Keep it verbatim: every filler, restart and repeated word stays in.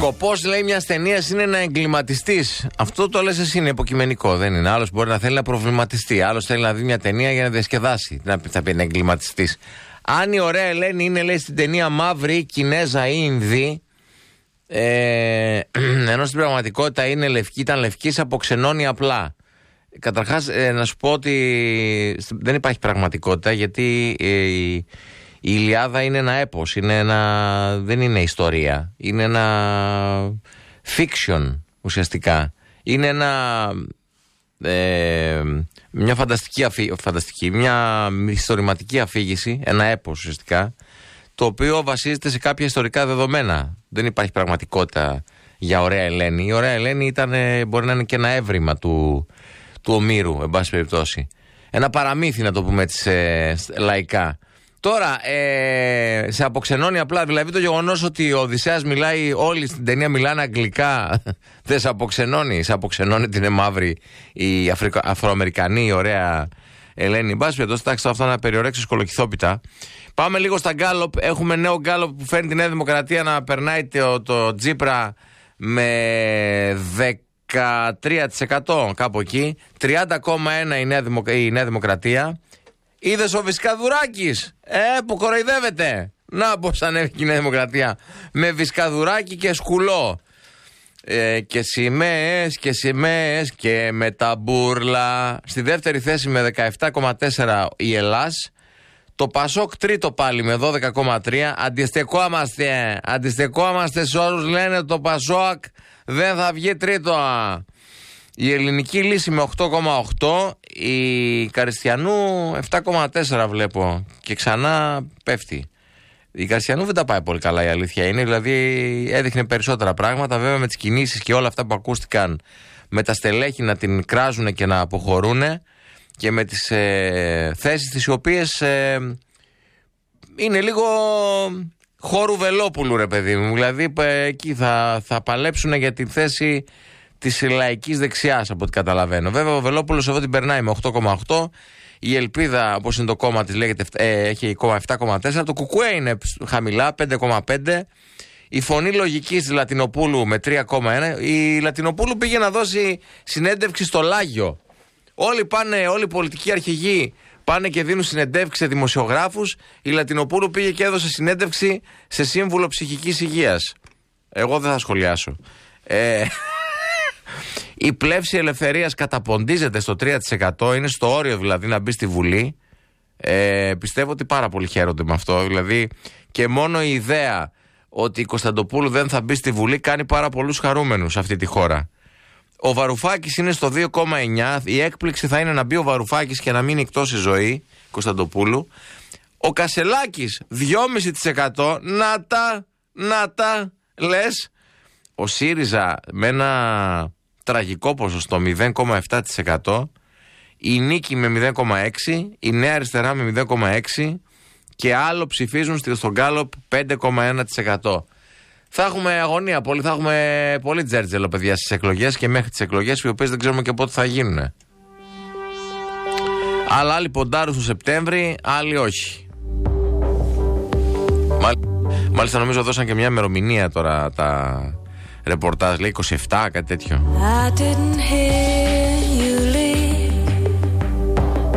Σκοπός, λέει, μια ταινία είναι να εγκληματιστείς. Αυτό το λες εσύ, είναι υποκειμενικό, δεν είναι. Άλλος μπορεί να θέλει να προβληματιστεί. Άλλος θέλει να δει μια ταινία για να διασκεδάσει. Να θα πει να εγκληματιστείς. Αν η ωραία Ελένη είναι, λέει, στην ταινία μαύρη, Κινέζα ή Ινδή, ε, ενώ στην πραγματικότητα είναι λευκή, ήταν λευκή, σε αποξενώνει απλά. Καταρχάς, ε, να σου πω ότι δεν υπάρχει πραγματικότητα, γιατί ε, η, η Ηλιάδα είναι ένα έπος, είναι ένα, δεν είναι ιστορία. Είναι ένα fiction ουσιαστικά. Είναι ένα, ε, μια φανταστική, αφή, φανταστική, μια ιστορηματική αφήγηση, ένα έπος ουσιαστικά, το οποίο βασίζεται σε κάποια ιστορικά δεδομένα. Δεν υπάρχει πραγματικότητα για ωραία Ελένη. Η ωραία Ελένη ήταν, μπορεί να είναι και ένα έβριμα του, του Ομήρου, εν πάση περιπτώσει. Ένα παραμύθι, να το πούμε έτσι, ε, λαϊκά. Τώρα, ε, σε αποξενώνει απλά, δηλαδή το γεγονός ότι ο Οδυσσέας μιλάει, όλοι στην ταινία μιλάνε αγγλικά, δεν σε αποξενώνει. Σε αποξενώνει την μαύρη η Αφρικο, Αφροαμερικανή, η ωραία Ελένη. Εν πάση περιπτώσει, τάξτε αυτά να περιορέξω σκολοκυθόπιτα. Πάμε λίγο στα Γκάλοπ. Έχουμε νέο Γκάλοπ που φέρνει τη Νέα Δημοκρατία να περνάει το, το Τζίπρα με δεκατρία τοις εκατό κάπου εκεί. τριάντα κόμμα ένα η Νέα, Δημοκ... η Νέα Δημοκρατία. Είδες ο Βυσκαδουράκης, ε, που κοροϊδεύεται. Να πως ανέβηκε η Νέα Δημοκρατία. Με Βυσκαδουράκη και Σκουλό. Ε, και σημαίες και σημαίες και με τα μπούρλα. Στη δεύτερη θέση με δεκαεπτά κόμμα τέσσερα η Ελλάς. Το Πασόκ τρίτο πάλι με δώδεκα κόμμα τρία. Αντιστεκόμαστε. Αντιστεκόμαστε σε όλους λένε το Πασόκ δεν θα βγει τρίτο. Η Ελληνική Λύση με οκτώ κόμμα οκτώ. Η Καριστιανού επτά κόμμα τέσσερα βλέπω. Και ξανά πέφτει. Η Καριστιανού δεν τα πάει πολύ καλά, η αλήθεια είναι. Δηλαδή έδειχνε περισσότερα πράγματα. Βέβαια με τις κινήσεις και όλα αυτά που ακούστηκαν, με τα στελέχη να την κράζουν και να αποχωρούν, και με τις ε, θέσεις τις οποίες ε, είναι λίγο χώρου Βελόπουλου, ρε παιδί μου. Δηλαδή ε, εκεί θα, θα παλέψουν για τη θέση της λαϊκής δεξιάς, από ό,τι καταλαβαίνω. Βέβαια ο Βελόπουλος εδώ την περνάει με οκτώ κόμμα οκτώ. Η Ελπίδα, όπως είναι το κόμμα της, λέγεται, ε, έχει επτά κόμμα τέσσερα. Το Κουκουέ είναι χαμηλά, πέντε κόμμα πέντε. Η Φωνή Λογικής της Λατινοπούλου με τρία κόμμα ένα. Η Λατινοπούλου πήγε να δώσει συνέντευξη στο Λάγιο. Όλοι πάνε, όλοι οι πολιτικοί αρχηγοί πάνε και δίνουν συνεντεύξει σε δημοσιογράφους. Η Λατινοπούλου πήγε και έδωσε συνέντευξη σε σύμβουλο ψυχικής υγείας. Εγώ δεν θα σχολιάσω. Ε, η Πλεύση Ελευθερίας καταποντίζεται στο τρία τοις εκατό. Είναι στο όριο δηλαδή να μπει στη Βουλή. Ε, πιστεύω ότι πάρα πολύ χαίρονται με αυτό. Δηλαδή και μόνο η ιδέα ότι η Κωνσταντοπούλου δεν θα μπει στη Βουλή κάνει πάρα πολλούς χαρούμενους σε αυτή τη χώρα. Ο Βαρουφάκης είναι στο δύο κόμμα εννιά. Η έκπληξη θα είναι να μπει ο Βαρουφάκης και να μείνει εκτός η ζωή Κωνσταντοπούλου. Ο Κασελάκης δυόμισι τοις εκατό. Να τα, να τα λες. Ο ΣΥΡΙΖΑ με ένα τραγικό ποσοστό μηδέν κόμμα επτά τοις εκατό. Η Νίκη με μηδέν κόμμα έξι τοις εκατό. Η Νέα Αριστερά με μηδέν κόμμα έξι τοις εκατό. Και άλλο ψηφίζουν στον Γκάλοπ πέντε κόμμα ένα τοις εκατό. Θα έχουμε αγωνία πολύ, θα έχουμε πολύ τζέρτζελο, παιδιά, στις εκλογές και μέχρι τις εκλογές, οι οποίες δεν ξέρουμε και πότε θα γίνουν. Αλλά άλλοι ποντάρουν στο Σεπτέμβρη, άλλοι όχι. Μάλιστα νομίζω δώσαν και μια ημερομηνία τώρα τα ρεπορτάζ, λέει είκοσι επτά, κάτι τέτοιο.